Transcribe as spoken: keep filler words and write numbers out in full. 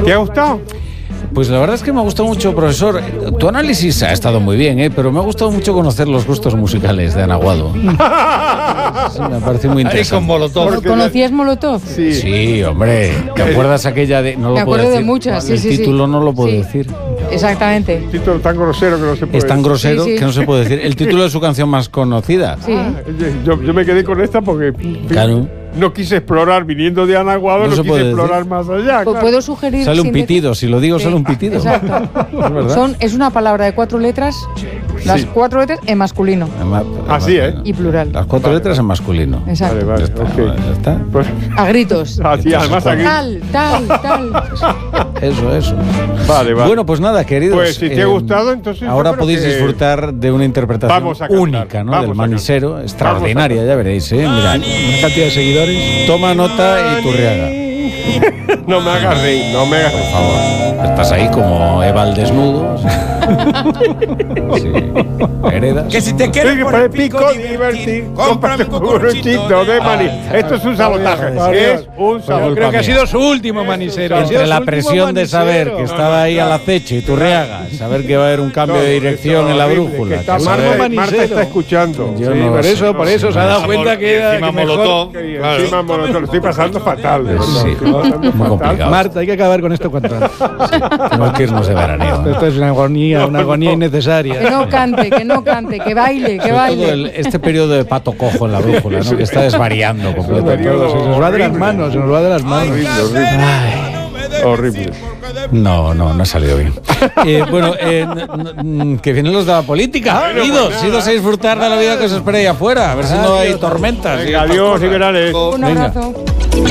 ¿Te ha gustado? Pues la verdad es que me ha gustado mucho, profesor. Tu análisis ha estado muy bien, ¿eh? Pero me ha gustado mucho conocer los gustos musicales de Ana Guado. Sí, me parece muy interesante. Ahí con Molotov. ¿Conocías Molotov? Sí. Sí, hombre. ¿Te acuerdas aquella de...? No lo Me puedo acuerdo de decir. muchas, sí, El sí, sí. título no lo puedo Sí. decir. Exactamente. Un título tan grosero que no se puede Es tan decir. grosero Sí, sí. que no se puede decir. El título de su canción más conocida. Sí. Yo, yo me quedé con esta porque Claro. no quise explorar, viniendo de Ana Guado, No no, se quise puede explorar decir. más allá. Pues claro. puedo sugerir. Sale un sin decir- pitido. Si lo digo, Sí, sale un pitido. Exacto. Es verdad. Son, es una palabra de cuatro letras, las Sí. cuatro letras en masculino Además- Así, ¿eh? y plural. Las cuatro Vale, letras en masculino. Exacto. Vale, vale, Ya está, ok. ya está. Pues, A gritos. así, además aquí. Tal, tal, tal. Eso, eso. Vale, vale. Bueno, pues nada, queridos. Pues si te ha gustado, entonces yo Ahora creo podéis que disfrutar de una interpretación vamos a cantar, única, ¿no? vamos Del a manisero, extraordinaria, ya veréis, ¿eh? Mira, Una cantidad de seguidores. toma nota y Turriaga. No me hagas reír, no me hagas Por reír. favor. Estás ahí como Eva al desnudo. Sí. Heredas. Que si te Sí, quieres que por para el pico divertir, cómprate un cucuruchito de maní. Esto es un sabotaje. Es un Yo sabotaje. creo que ha sido su último manisero. Ha sido Entre su la último presión de saber manisero. que estaba ahí al acecho y Turriaga, saber que va a haber un cambio No, de dirección eso en la horrible, brújula. que está que Marta, saber- manisero. Marta está escuchando. Yo Sí, no por sé. eso, por eso se ha dado cuenta que era Encima que mejor- Molotov. Que Claro. encima Molotov, lo estoy pasando fatal. de verdad, Sí, estoy pasando muy fatal. complicado. Marta, hay que acabar con esto cuanto antes. Tenemos que irnos de veraneo, ¿no? Esto es una agonía, una agonía innecesaria. Que no cante, que no cante, que baile, que Sobre todo baile. el- este periodo de pato cojo en la brújula, ¿no? Que está desvariando completamente. periodo Se nos va de las horrible. manos, se nos va de las manos. Horrible, horrible. Horrible. No, no, no ha salido bien. Eh, bueno, eh, n- n- que vienen los de la política. Idos, idos a disfrutar de la vida que os espera ahí afuera. A ver si no hay tormentas. Venga, adiós y verales. Un Venga. abrazo.